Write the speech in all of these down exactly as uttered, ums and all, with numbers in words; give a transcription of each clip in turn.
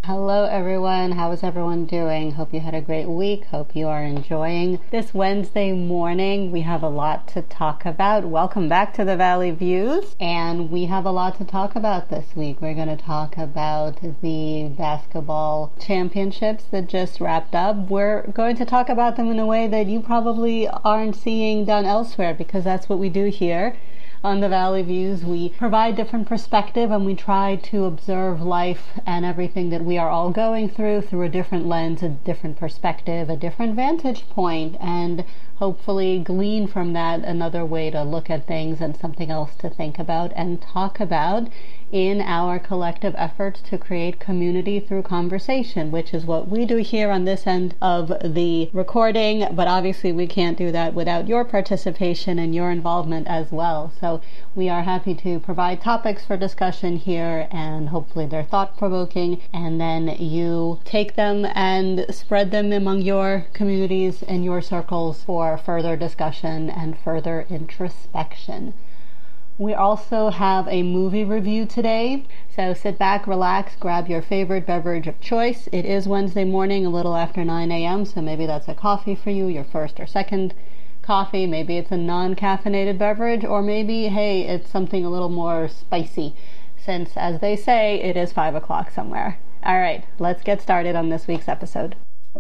Hello everyone, how is everyone doing? Hope you had a great week. Hope you are enjoying this Wednesday morning. We have a lot to talk about. Welcome back to the Valley Views, and we have a lot to talk about this week. We're going to talk about the basketball championships that just wrapped up. We're going to talk about them in a way that you probably aren't seeing done elsewhere, because that's what we do here. On the Valley Views, we provide different perspective and we try to observe life and everything that we are all going through through a different lens, a different perspective, a different vantage point, and hopefully glean from that another way to look at things and something else to think about and talk about in our collective efforts to create community through conversation, which is what we do here on this end of the recording. But obviously we can't do that without your participation and your involvement as well. So we are happy to provide topics for discussion here, and hopefully they're thought-provoking, and then you take them and spread them among your communities and your circles for further discussion and further introspection. We also have a movie review today, so sit back, relax, grab your favorite beverage of choice. It is Wednesday morning, a little after nine a.m., so maybe that's a coffee for you, your first or second coffee. Maybe it's a non-caffeinated beverage, or maybe, hey, it's something a little more spicy, since, as they say, it is five o'clock somewhere. All right, let's get started on this week's episode.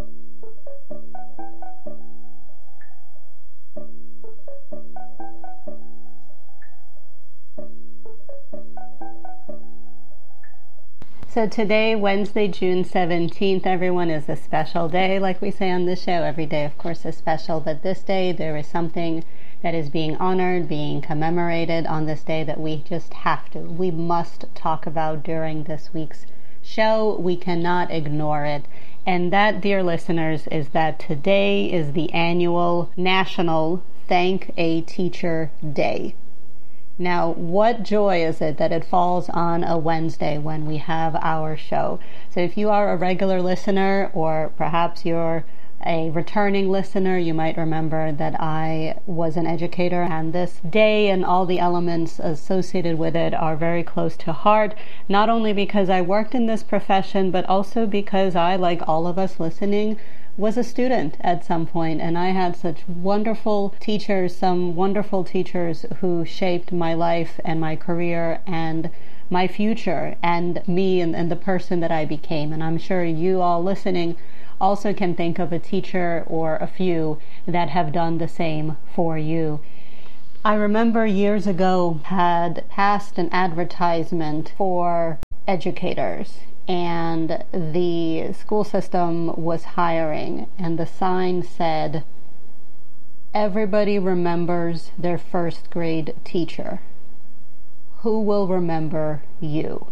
So today, Wednesday, June seventeenth, everyone, is a special day, like we say on this show. Every day, of course, is special, but this day there is something that is being honored, being commemorated on this day that we just have to, we must talk about during this week's show. We cannot ignore it. And that, dear listeners, is that today is the annual National Thank a Teacher Day. Now, what joy is it that it falls on a Wednesday when we have our show? So if you are a regular listener, or perhaps you're a returning listener, you might remember that I was an educator, and this day and all the elements associated with it are very close to heart, not only because I worked in this profession, but also because I, like all of us listening, was a student at some point, and I had such wonderful teachers, some wonderful teachers who shaped my life and my career and my future and me and, and the person that I became. And I'm sure you all listening also can think of a teacher or a few that have done the same for you. I remember years ago had passed an advertisement for educators, and the school system was hiring, and the sign said, "Everybody remembers their first grade teacher. Who will remember you?"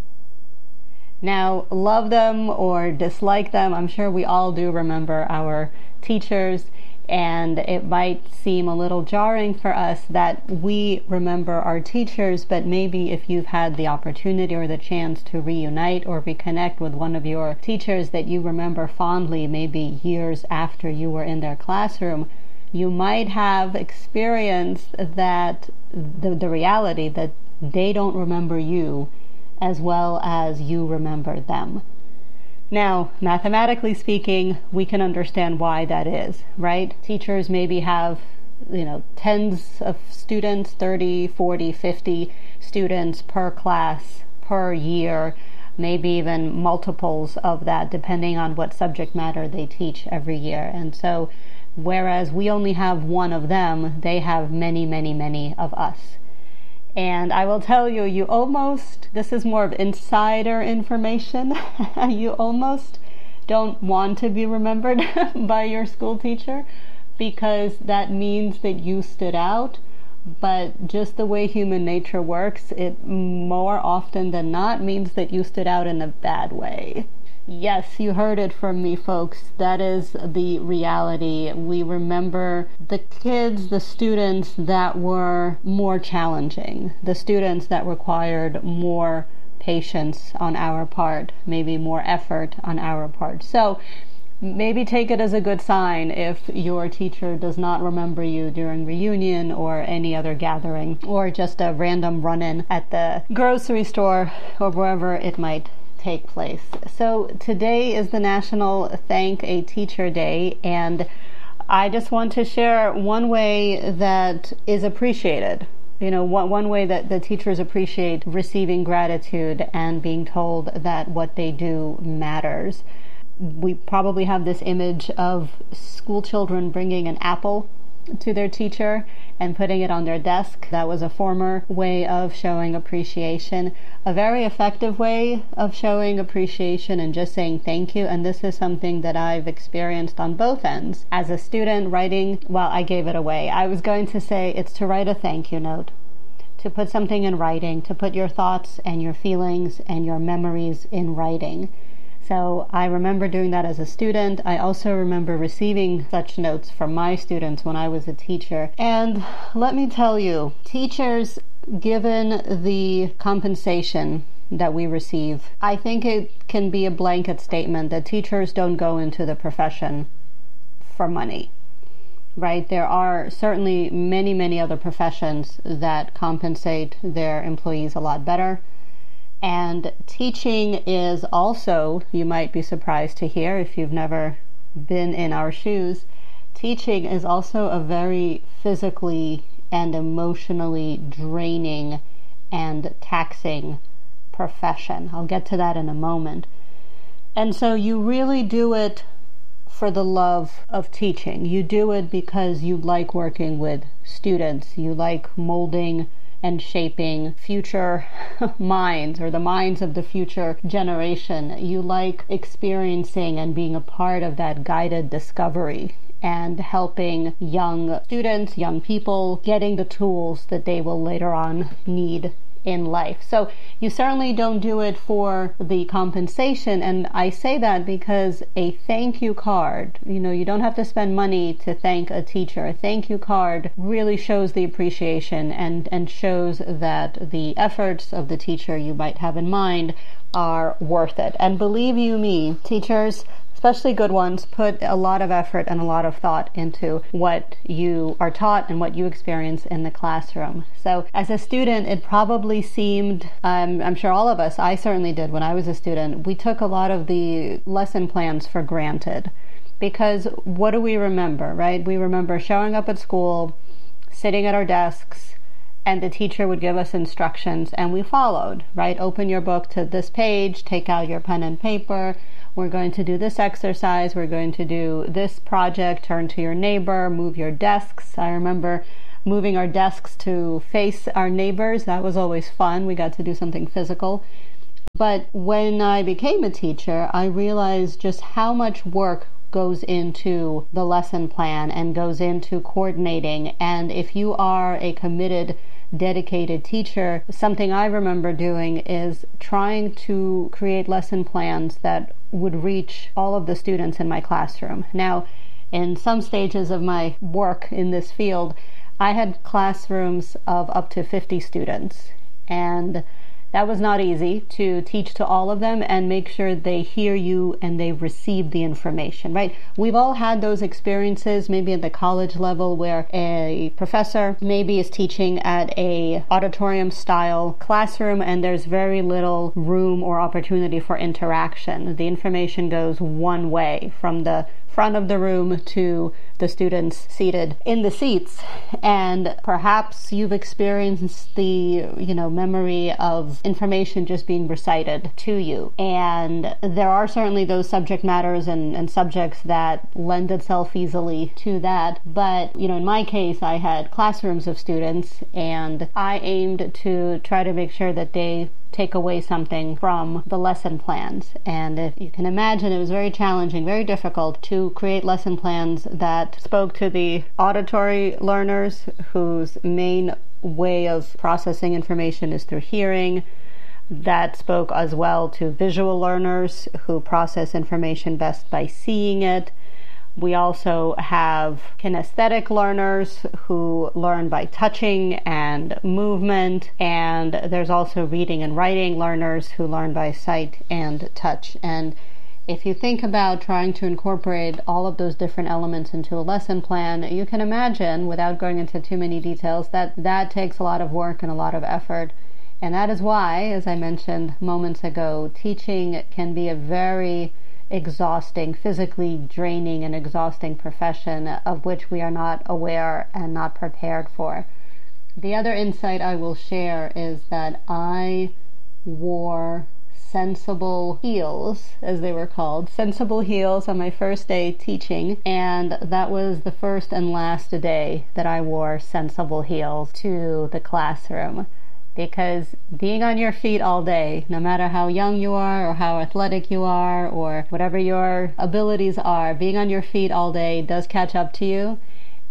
Now, love them or dislike them, I'm sure we all do remember our teachers, and it might seem a little jarring for us that we remember our teachers, but maybe if you've had the opportunity or the chance to reunite or reconnect with one of your teachers that you remember fondly, maybe years after you were in their classroom, you might have experienced that the, the reality that they don't remember you as well as you remember them. Now, mathematically speaking, we can understand why that is, right? Teachers maybe have, you know, tens of students, thirty, forty, fifty students per class, per year, maybe even multiples of that, depending on what subject matter they teach every year. And so, whereas we only have one of them, they have many, many, many of us. And I will tell you, you almost, this is more of insider information, you almost don't want to be remembered by your school teacher, because that means that you stood out. But just the way human nature works, it more often than not means that you stood out in a bad way. Yes, you heard it from me, folks. That is the reality. We remember the kids, the students that were more challenging, the students that required more patience on our part, maybe more effort on our part. So maybe take it as a good sign if your teacher does not remember you during reunion or any other gathering, or just a random run-in at the grocery store or wherever it might take place. So today is the National Thank a Teacher Day, and I just want to share one way that is appreciated. You know, one, one way that the teachers appreciate receiving gratitude and being told that what they do matters. We probably have this image of school children bringing an apple to their teacher and putting it on their desk. That was a former way of showing appreciation, a very effective way of showing appreciation and just saying thank you. And this is something that I've experienced on both ends. As a student writing, well, I gave it away. I was going to say it's to write a thank you note, to put something in writing, to put your thoughts and your feelings and your memories in writing. So I remember doing that as a student. I also remember receiving such notes from my students when I was a teacher. And let me tell you, teachers, given the compensation that we receive, I think it can be a blanket statement that teachers don't go into the profession for money. Right? There are certainly many, many other professions that compensate their employees a lot better. And teaching is also, you might be surprised to hear if you've never been in our shoes, teaching is also a very physically and emotionally draining and taxing profession. I'll get to that in a moment. And so you really do it for the love of teaching. You do it because you like working with students. You like molding and shaping future minds, or the minds of the future generation. You like experiencing and being a part of that guided discovery and helping young students, young people, getting the tools that they will later on need in life. So you certainly don't do it for the compensation, and I say that because a thank you card, you know, you don't have to spend money to thank a teacher. A thank you card really shows the appreciation and, and shows that the efforts of the teacher you might have in mind are worth it. And believe you me, teachers, especially good ones, put a lot of effort and a lot of thought into what you are taught and what you experience in the classroom. So as a student, it probably seemed, um, I'm sure all of us, I certainly did when I was a student, we took a lot of the lesson plans for granted. Because what do we remember, right? We remember showing up at school, sitting at our desks, and the teacher would give us instructions and we followed, right? Open your book to this page, take out your pen and paper. We're going to do this exercise, we're going to do this project, turn to your neighbor, move your desks. I remember moving our desks to face our neighbors. That was always fun. We got to do something physical. But when I became a teacher, I realized just how much work goes into the lesson plan and goes into coordinating. And if you are a committed, dedicated teacher, something I remember doing is trying to create lesson plans that would reach all of the students in my classroom. Now, in some stages of my work in this field, I had classrooms of up to fifty students, and that was not easy to teach to all of them and make sure they hear you and they receive the information, right? We've all had those experiences, maybe at the college level, where a professor maybe is teaching at a auditorium style classroom and there's very little room or opportunity for interaction. The information goes one way from the front of the room to the students seated in the seats, and perhaps you've experienced the, you know, memory of information just being recited to you. And there are certainly those subject matters and, and subjects that lend itself easily to that. But, you know, in my case, I had classrooms of students, and I aimed to try to make sure that they take away something from the lesson plans. And if you can imagine, it was very challenging, very difficult to create lesson plans that spoke to the auditory learners whose main way of processing information is through hearing, that spoke as well to visual learners who process information best by seeing it. We also have kinesthetic learners who learn by touching and movement, and there's also reading and writing learners who learn by sight and touch. And if you think about trying to incorporate all of those different elements into a lesson plan, you can imagine, without going into too many details, that that takes a lot of work and a lot of effort. And that is why, as I mentioned moments ago, teaching can be a very exhausting, physically draining and exhausting profession of which we are not aware and not prepared for. The other insight I will share is that I wore sensible heels, as they were called, sensible heels on my first day teaching, and that was the first and last day that I wore sensible heels to the classroom. Because being on your feet all day, no matter how young you are or how athletic you are or whatever your abilities are, being on your feet all day does catch up to you.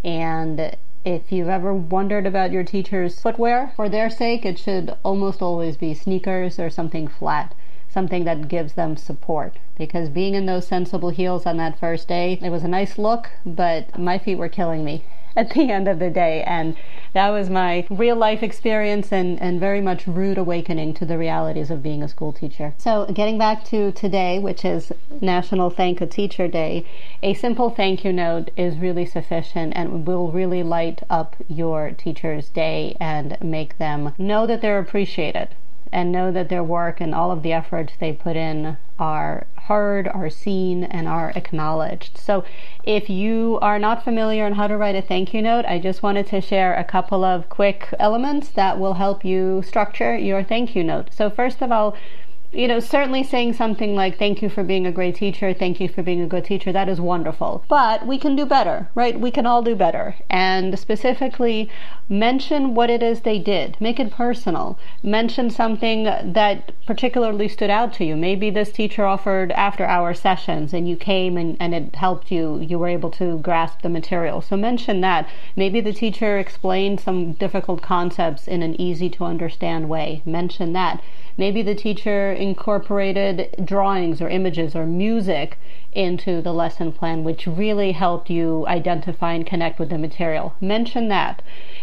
And if you've ever wondered about your teacher's footwear, for their sake, it should almost always be sneakers or something flat, something that gives them support. Because being in those sensible heels on that first day, it was a nice look, but my feet were killing me at the end of the day. And that was my real life experience and, and very much rude awakening to the realities of being a school teacher. So getting back to today, which is National Thank a Teacher Day, a simple thank you note is really sufficient and will really light up your teacher's day and make them know that they're appreciated and know that their work and all of the efforts they put in are heard, are seen, and are acknowledged. So if you are not familiar on how to write a thank you note, I just wanted to share a couple of quick elements that will help you structure your thank you note. So first of all, you know, certainly saying something like, thank you for being a great teacher, thank you for being a good teacher, that is wonderful. But we can do better, right? We can all do better. And specifically, mention what it is they did. Make it personal. Mention something that particularly stood out to you. Maybe this teacher offered after-hour sessions and you came and, and it helped you. You were able to grasp the material. So mention that. Maybe the teacher explained some difficult concepts in an easy-to-understand way. Mention that. Maybe the teacher incorporated drawings or images or music into the lesson plan, which really helped you identify and connect with the material. Mention that.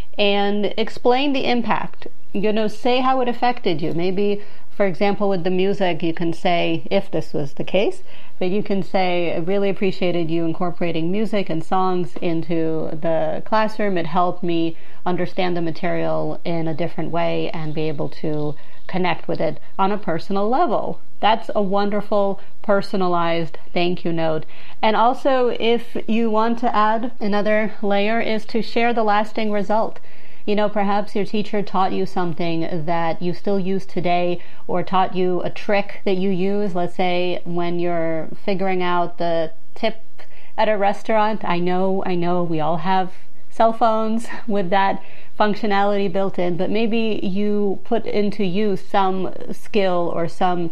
And explain the impact. You know, say how it affected you. Maybe, for example, with the music, you can say, if this was the case, but you can say, I really appreciated you incorporating music and songs into the classroom. It helped me understand the material in a different way and be able to connect with it on a personal level. That's a wonderful personalized thank you note. And also, if you want to add another layer, is to share the lasting result. You know, perhaps your teacher taught you something that you still use today, or taught you a trick that you use. Let's say when you're figuring out the tip at a restaurant. I know, I know we all have cell phones with that functionality built in, but maybe you put into use some skill or some